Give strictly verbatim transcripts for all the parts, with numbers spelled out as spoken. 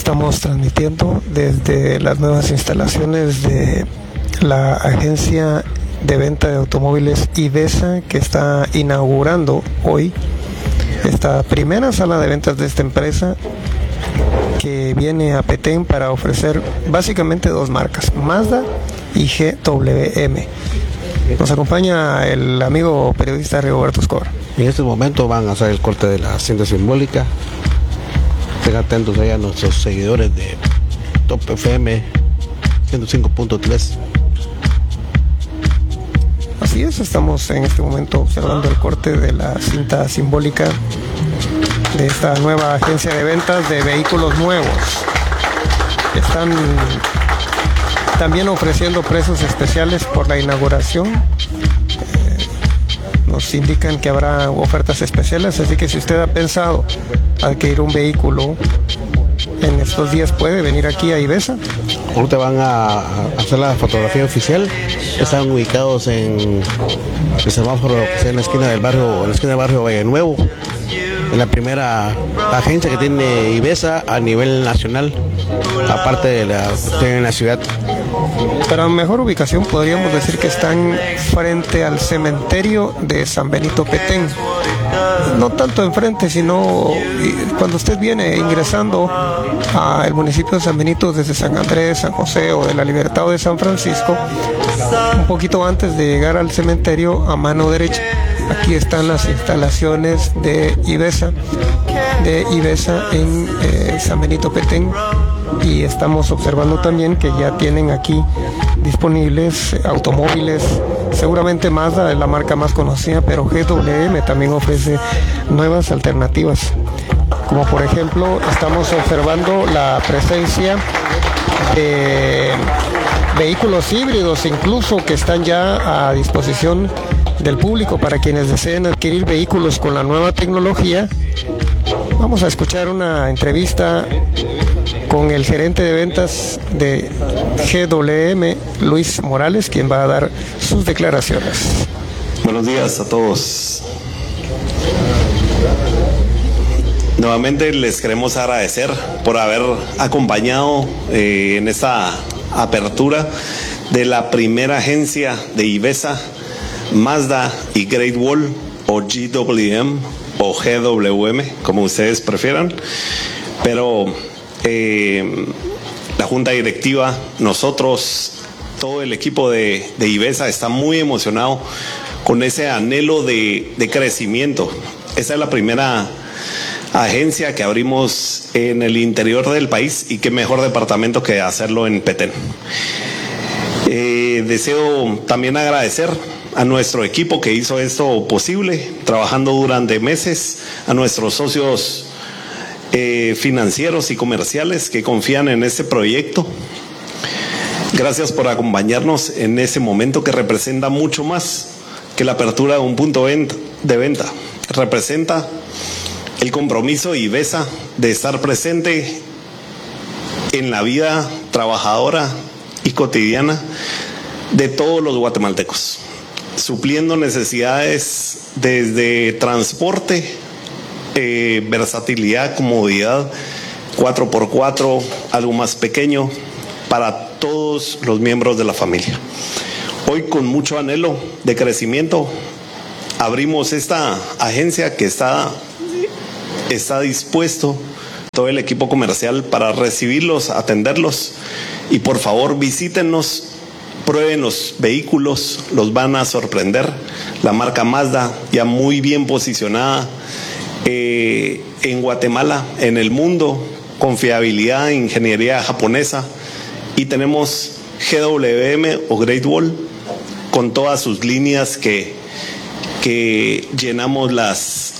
Estamos transmitiendo desde las nuevas instalaciones de la agencia de venta de automóviles IVESA, que está inaugurando hoy esta primera sala de ventas de esta empresa, que viene a Petén para ofrecer básicamente dos marcas, Mazda y G W M. Nos acompaña el amigo periodista Rigoberto Escobar. En este momento van a hacer el corte de la cinta simbólica. Estén atentos allá a nuestros seguidores de Top F M ciento cinco punto tres. Así es, estamos en este momento observando el corte de la cinta simbólica de esta nueva agencia de ventas de vehículos nuevos. Están también ofreciendo precios especiales por la inauguración. Eh, nos indican que habrá ofertas especiales, así que si usted ha pensado adquirir un vehículo en estos días, puede venir aquí a IVESA. Ahorita van a hacer la fotografía oficial. Están ubicados en el semáforo que está en la esquina del barrio, en la esquina del barrio Valle Nuevo, en la primera agencia que tiene IVESA a nivel nacional, aparte de la que tiene en la ciudad. Para mejor ubicación podríamos decir que están frente al cementerio de San Benito Petén. No tanto enfrente, sino cuando usted viene ingresando al municipio de San Benito desde San Andrés, San José o de la Libertad o de San Francisco, un poquito antes de llegar al cementerio, a mano derecha, aquí están las instalaciones de IVESA, de IVESA en eh, San Benito Petén. Y estamos observando también que ya tienen aquí disponibles automóviles, seguramente Mazda es la marca más conocida, pero G W M también ofrece nuevas alternativas, como por ejemplo estamos observando la presencia de vehículos híbridos incluso, que están ya a disposición del público para quienes deseen adquirir vehículos con la nueva tecnología. Vamos a escuchar una entrevista con el gerente de ventas de G W M, Luis Morales, quien va a dar sus declaraciones. Buenos días a todos. Nuevamente les queremos agradecer por haber acompañado eh, en esta apertura de la primera agencia de IVESA, Mazda y Great Wall, o G W M o G W M, como ustedes prefieran. Pero eh, la junta directiva, nosotros, todo el equipo de, de IVESA está muy emocionado con ese anhelo de, de crecimiento. Esa es la primera agencia que abrimos en el interior del país, y qué mejor departamento que hacerlo en Petén. Eh, deseo también agradecer a nuestro equipo que hizo esto posible, trabajando durante meses, a nuestros socios eh, financieros y comerciales que confían en este proyecto. Gracias por acompañarnos en ese momento que representa mucho más que la apertura de un punto de venta. Representa el compromiso de IVESA de estar presente en la vida trabajadora y cotidiana de todos los guatemaltecos, supliendo necesidades desde transporte, eh, versatilidad, comodidad, cuatro por cuatro, algo más pequeño, para todos los miembros de la familia. Hoy, con mucho anhelo de crecimiento, abrimos esta agencia que está, está dispuesto todo el equipo comercial para recibirlos, atenderlos, y por favor visítenos, prueben los vehículos, los van a sorprender. La marca Mazda ya muy bien posicionada eh, en Guatemala, en el mundo, con fiabilidad, ingeniería japonesa, y tenemos G W M o Great Wall con todas sus líneas que, que llenamos las,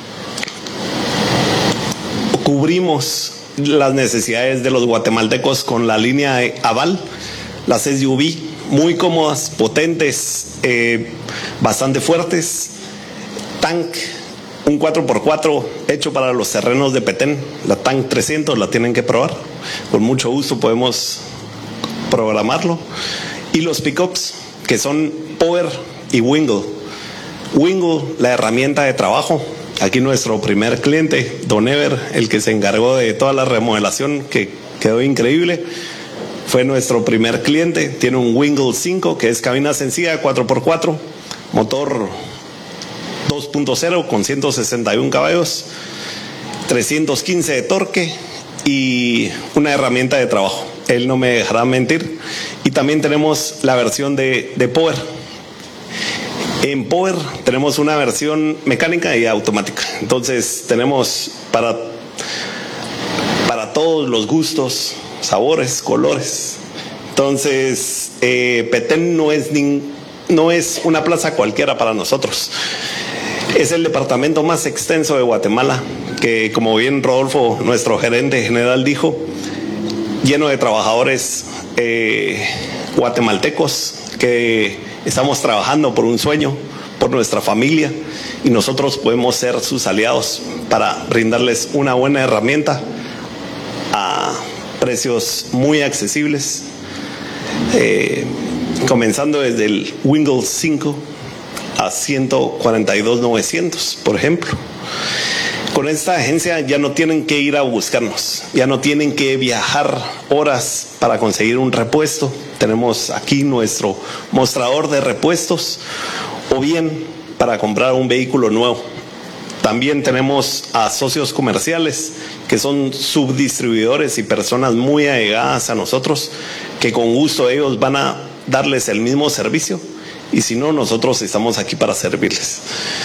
cubrimos las necesidades de los guatemaltecos con la línea Aval, las S U V muy cómodas, potentes, eh, bastante fuertes. Tank, un cuatro por cuatro hecho para los terrenos de Petén, la Tank trescientos, la tienen que probar, con mucho gusto podemos programarlo. Y los pickups, que son Power y Wingle. Wingle, la herramienta de trabajo, aquí nuestro primer cliente, Don Ever, el que se encargó de toda la remodelación, que quedó increíble. Fue nuestro primer cliente. Tiene un Wingle cinco, que es cabina sencilla, cuatro por cuatro, motor dos punto cero con ciento sesenta y uno caballos, trescientos quince de torque y una herramienta de trabajo. Él no me dejará mentir. Y también tenemos la versión de, de Power. En Power tenemos una versión mecánica y automática. Entonces tenemos para, para todos los gustos, sabores, colores. Entonces eh, Petén no es, ni, no es una plaza cualquiera para nosotros. Es el departamento más extenso de Guatemala, que como bien Rodolfo, nuestro gerente general, dijo, lleno de trabajadores eh, guatemaltecos que estamos trabajando por un sueño, por nuestra familia, y nosotros podemos ser sus aliados para brindarles una buena herramienta a precios muy accesibles, eh, comenzando desde el Wingle cinco a ciento cuarenta y dos mil novecientos, por ejemplo. Con esta agencia ya no tienen que ir a buscarnos, ya no tienen que viajar horas para conseguir un repuesto. Tenemos aquí nuestro mostrador de repuestos, o bien para comprar un vehículo nuevo. También tenemos a socios comerciales que son subdistribuidores y personas muy allegadas a nosotros, que con gusto ellos van a darles el mismo servicio, y si no, nosotros estamos aquí para servirles.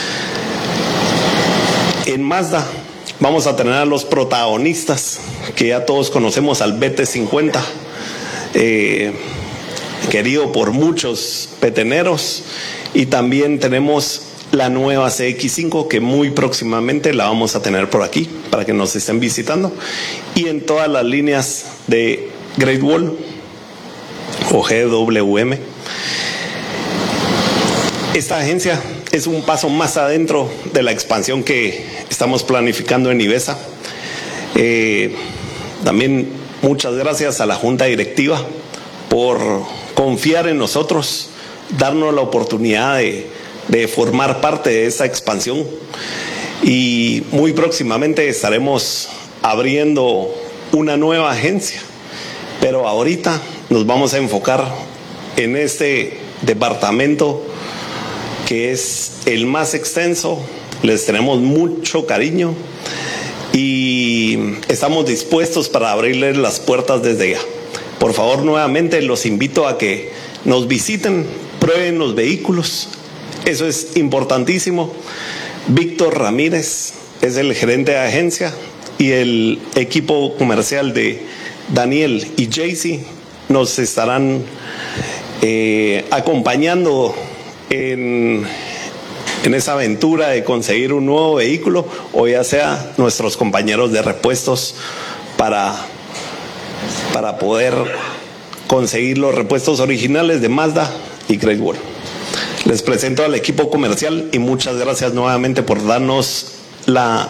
En Mazda vamos a tener a los protagonistas que ya todos conocemos, al B T cincuenta, eh, querido por muchos peteneros, y también tenemos la nueva C X cinco, que muy próximamente la vamos a tener por aquí para que nos estén visitando, y en todas las líneas de Great Wall o G W M. Esta agencia es un paso más adentro de la expansión que estamos planificando en Ivesa. Eh, también muchas gracias a la Junta Directiva por confiar en nosotros, darnos la oportunidad de, de formar parte de esta expansión, y muy próximamente estaremos abriendo una nueva agencia, pero ahorita nos vamos a enfocar en este departamento que es el más extenso. Les tenemos mucho cariño y estamos dispuestos para abrirles las puertas desde ya. Por favor, nuevamente los invito a que nos visiten, prueben los vehículos. Eso es importantísimo. Víctor Ramírez es el gerente de agencia, y el equipo comercial de Daniel y Jaycee nos estarán eh, acompañando en, en esa aventura de conseguir un nuevo vehículo, o ya sea nuestros compañeros de repuestos para, para poder conseguir los repuestos originales de Mazda y Great Wall. Les presento al equipo comercial y muchas gracias nuevamente por darnos la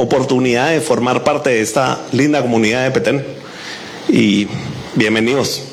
oportunidad de formar parte de esta linda comunidad de Petén, y bienvenidos.